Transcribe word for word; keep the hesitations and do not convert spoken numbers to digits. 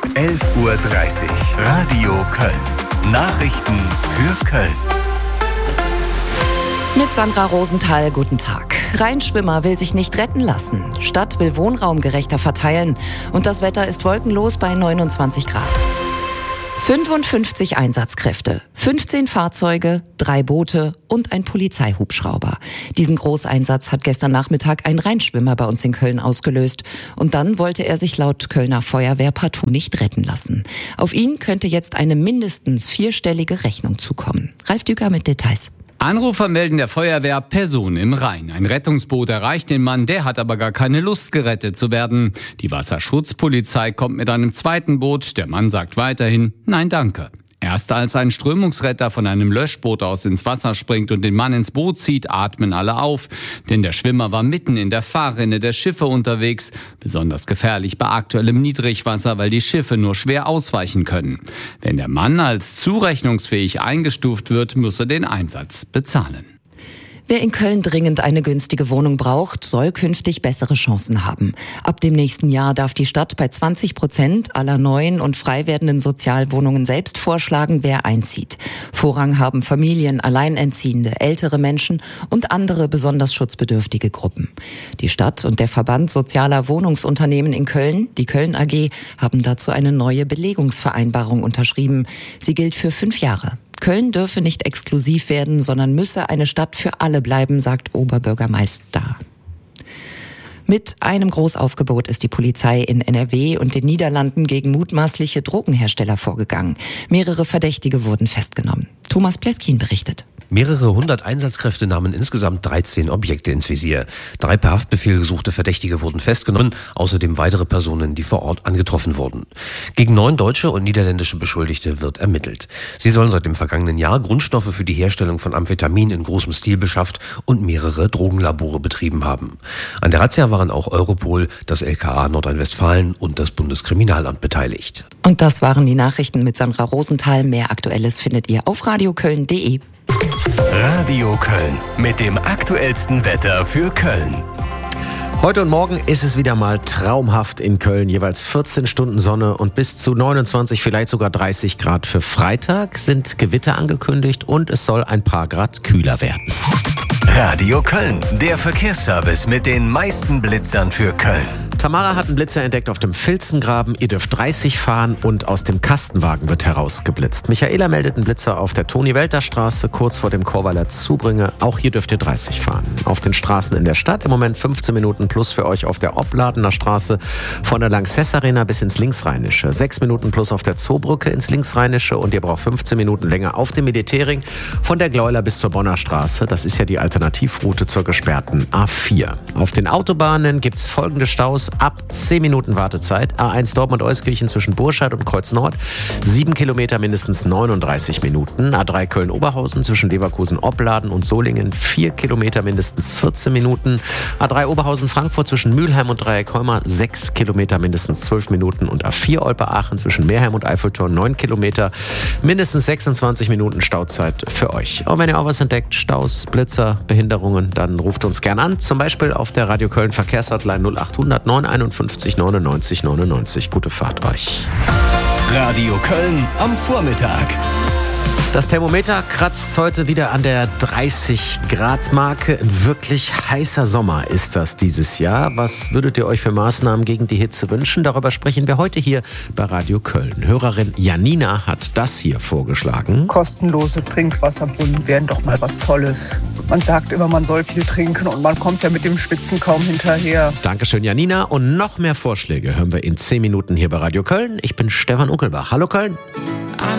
elf Uhr dreißig. Radio Köln. Nachrichten für Köln. Mit Sandra Rosenthal, guten Tag. Rheinschwimmer will sich nicht retten lassen. Stadt will Wohnraum gerechter verteilen. Und das Wetter ist wolkenlos bei neunundzwanzig Grad. fünfundfünfzig Einsatzkräfte, fünfzehn Fahrzeuge, drei Boote und ein Polizeihubschrauber. Diesen Großeinsatz hat gestern Nachmittag ein Rheinschwimmer bei uns in Köln ausgelöst. Und dann wollte er sich laut Kölner Feuerwehr partout nicht retten lassen. Auf ihn könnte jetzt eine mindestens vierstellige Rechnung zukommen. Ralf Düker mit Details. Anrufer melden der Feuerwehr Person im Rhein. Ein Rettungsboot erreicht den Mann, der hat aber gar keine Lust, gerettet zu werden. Die Wasserschutzpolizei kommt mit einem zweiten Boot. Der Mann sagt weiterhin, nein, danke. Erst als ein Strömungsretter von einem Löschboot aus ins Wasser springt und den Mann ins Boot zieht, atmen alle auf. Denn der Schwimmer war mitten in der Fahrrinne der Schiffe unterwegs. Besonders gefährlich bei aktuellem Niedrigwasser, weil die Schiffe nur schwer ausweichen können. Wenn der Mann als zurechnungsfähig eingestuft wird, muss er den Einsatz bezahlen. Wer in Köln dringend eine günstige Wohnung braucht, soll künftig bessere Chancen haben. Ab dem nächsten Jahr darf die Stadt bei zwanzig Prozent aller neuen und frei werdenden Sozialwohnungen selbst vorschlagen, wer einzieht. Vorrang haben Familien, Alleinerziehende, ältere Menschen und andere besonders schutzbedürftige Gruppen. Die Stadt und der Verband Sozialer Wohnungsunternehmen in Köln, die Köln A G, haben dazu eine neue Belegungsvereinbarung unterschrieben. Sie gilt für fünf Jahre. Köln dürfe nicht exklusiv werden, sondern müsse eine Stadt für alle bleiben, sagt Oberbürgermeister. Mit einem Großaufgebot ist die Polizei in N R W und den Niederlanden gegen mutmaßliche Drogenhersteller vorgegangen. Mehrere Verdächtige wurden festgenommen. Thomas Pleskin berichtet. Mehrere hundert Einsatzkräfte nahmen insgesamt dreizehn Objekte ins Visier. Drei per Haftbefehl gesuchte Verdächtige wurden festgenommen, außerdem weitere Personen, die vor Ort angetroffen wurden. Gegen neun deutsche und niederländische Beschuldigte wird ermittelt. Sie sollen seit dem vergangenen Jahr Grundstoffe für die Herstellung von Amphetamin in großem Stil beschafft und mehrere Drogenlabore betrieben haben. An der Razzia waren auch Europol, das L K A Nordrhein-Westfalen und das Bundeskriminalamt beteiligt. Und das waren die Nachrichten mit Sandra Rosenthal. Mehr Aktuelles findet ihr auf radioköln punkt de. Radio Köln mit dem aktuellsten Wetter für Köln. Heute und morgen ist es wieder mal traumhaft in Köln. Jeweils vierzehn Stunden Sonne und bis zu neunundzwanzig, vielleicht sogar dreißig Grad. Für Freitag sind Gewitter angekündigt und es soll ein paar Grad kühler werden. Radio Köln, der Verkehrsservice mit den meisten Blitzern für Köln. Tamara hat einen Blitzer entdeckt auf dem Filzengraben. Ihr dürft dreißig fahren und aus dem Kastenwagen wird herausgeblitzt. Michaela meldet einen Blitzer auf der Toni-Welter-Straße, kurz vor dem Chorweiler Zubringer. Auch hier dürft ihr dreißig fahren. Auf den Straßen in der Stadt im Moment fünfzehn Minuten plus für euch auf der Opladener Straße von der Lanxess Arena bis ins Linksrheinische. sechs Minuten plus auf der Zoobrücke ins Linksrheinische und ihr braucht fünfzehn Minuten länger auf dem Militärring von der Gleuler bis zur Bonner Straße. Das ist ja die Alternativroute zur gesperrten A vier. Auf den Autobahnen gibt's folgende Staus. Ab zehn Minuten Wartezeit. A eins Dortmund-Euskirchen zwischen Burscheid und Kreuz Nord. sieben Kilometer mindestens neununddreißig Minuten. A drei Köln-Oberhausen zwischen Leverkusen-Opladen und Solingen. vier Kilometer mindestens vierzehn Minuten. A drei Oberhausen-Frankfurt zwischen Mülheim und Dreieckholmer. sechs Kilometer mindestens zwölf Minuten. Und A vier Olpe-Aachen zwischen Meerheim und Eiffeltor. neun Kilometer mindestens sechsundzwanzig Minuten Stauzeit für euch. Und wenn ihr auch was entdeckt, Staus, Blitzer, Behinderungen, dann ruft uns gern an. Zum Beispiel auf der Radio Köln Verkehrshotline null achthundert neunundeinundfünfzig neunundneunzig neunundneunzig. Gute Fahrt euch. Radio Köln am Vormittag. Das Thermometer kratzt heute wieder an der dreißig Grad Marke. Ein wirklich heißer Sommer ist das dieses Jahr. Was würdet ihr euch für Maßnahmen gegen die Hitze wünschen? Darüber sprechen wir heute hier bei Radio Köln. Hörerin Janina hat das hier vorgeschlagen. Kostenlose Trinkwasserbrunnen wären doch mal was Tolles. Man sagt immer, man soll viel trinken und man kommt ja mit dem Schwitzen kaum hinterher. Dankeschön, Janina. Und noch mehr Vorschläge hören wir in zehn Minuten hier bei Radio Köln. Ich bin Stefan Uckelbach. Hallo Köln.